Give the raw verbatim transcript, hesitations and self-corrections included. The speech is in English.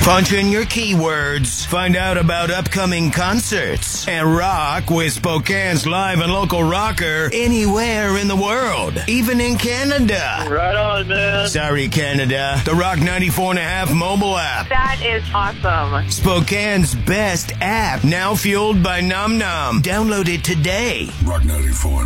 Punch in your keywords, find out about upcoming concerts, and rock with Spokane's live and local rocker anywhere in the world, even in Canada. Right on, man. Sorry, Canada. The Rock ninety-four and a half mobile app. That is awesome. Spokane's best app, now fueled by Num Num. Download it today. Rock ninety-four.